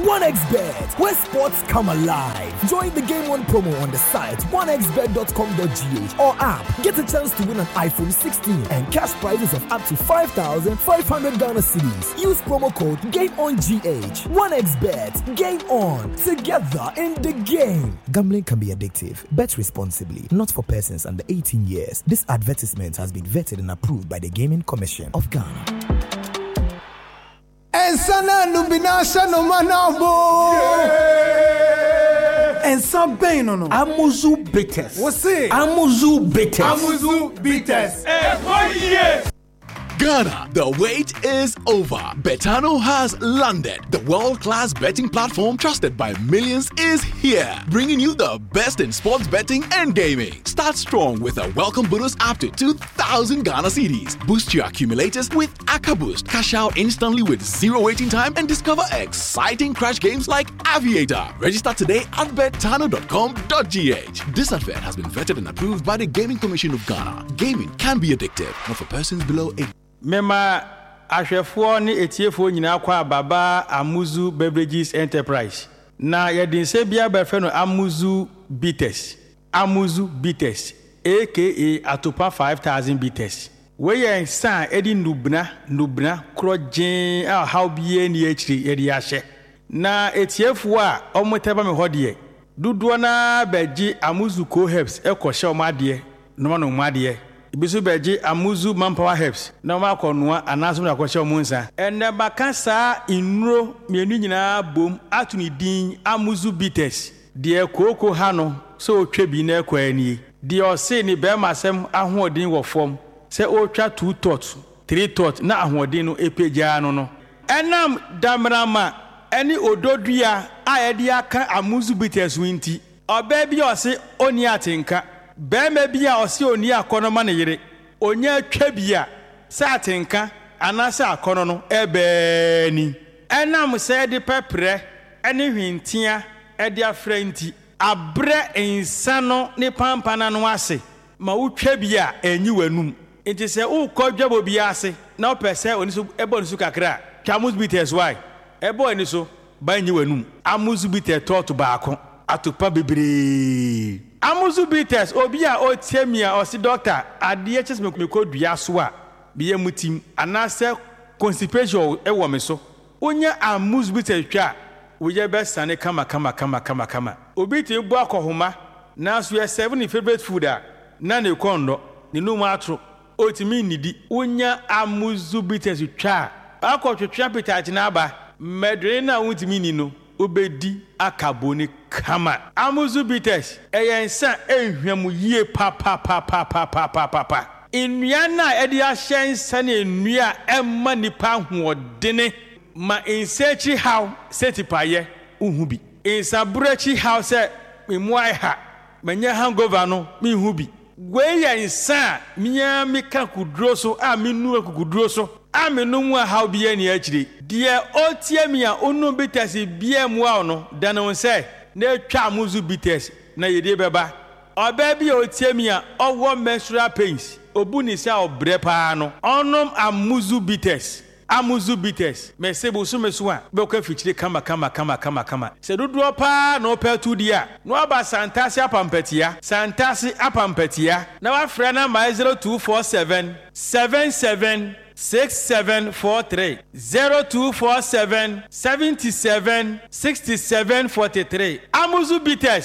1xBet, where sports come alive. Join the Game On promo on the site 1xBet.com.gh or app. Get a chance to win an iPhone 16 and cash prizes of up to 5,500 Ghana cedis. Use promo code GameOnGH. 1xBet, Game On, together in the game. Gambling can be addictive. Bet responsibly. Not for persons under 18 years. This advertisement has been vetted and approved by the Gaming Commission of Ghana. And sana nubinasha no manabo. And some pain no. Amuzu bitters. What's it? Amuzu bitters. Amuzu bitters. Ghana, the wait is over. Betano has landed. The world-class betting platform trusted by millions is here, bringing you the best in sports betting and gaming. Start strong with a welcome bonus up to 2,000 Ghana cedis. Boost your accumulators with Aka Boost. Cash out instantly with zero waiting time and discover exciting crash games like Aviator. Register today at betano.com.gh. This advert has been vetted and approved by the Gaming Commission of Ghana. Gaming can be addictive, not for persons below 18. Mema ahwefo ni etiefo nyina kwa baba Amuzu Beverages Enterprise na yedinse bia befe no Amuzu Bitters aka Atopa 5000 bitters we yen san edi nubna krojen a how bie ni akiri yedi ahye na etiefo a omoteba me hodie duduo na beji Amuzu Co Herbs ekohye omade no made ibisu beji Amuzu Manpower Herbs na ma konoa anaso na kwahye omunsa enne baka sa inuro mienu nyina bom atuni din Amuzu Bitters de koko ha no so otwa bi na ekwani de ose ni be masem ahoodin wo fom se otwa 2 tot 3 tot na ahoodin no epeja no enam damrama eni ododua a yede aka Amuzu Bitters winti oba bi ose oni atenka bema bia osi oni akono ma ne yire onya twa bia sa atenka anasa akono no ebe ni enam se de pepre ene hwintia ede afranti abre insano ne pampana no ase ma wotwa bia enyi wanum enti se ukodwabo bia ase na opese oni so ebo ni so kakra Amuzu Bitters why ebo ni so ba enyi wanum Amuzu Bitters tot baako atopa bebre Amuzu Bitters obi a otiemia osi doctor ade chese me kodua so a biye mutim anase constipation ewo me so onya Amuzu Bitters twa woye be sane kama obi ti bu akohoma na so ye 7 favorite food a na ne kondo ne num atro otimi nidi onya Amuzu Bitters twa akotwetwa pitachi na aba medre na wutimi ni no obedi akaboni kama Amuzu Bitters eyensa ehwam yie pa nnua na edi ahyensa na nnua emma nipa hoodene ma insechi how setipaye uhubi insabrechi how se memuai ha manya hangover no mehubi gweyensa miya mika kudro so a menu akudro so amenu a how bia ni akire de otiemia onu Bitters bia mu a no dano se na twa Amuzu Bitters na yede beba oba bia otiemia owo menstrual pains obuni se obre pa no onom Amuzu Bitters mesebo so meso a be ko fichire kama se dodo pa no petu dia no aba santase apampatia na wa frɛ na 0247 77 6743 0247 77 6743 Amuzu Bitters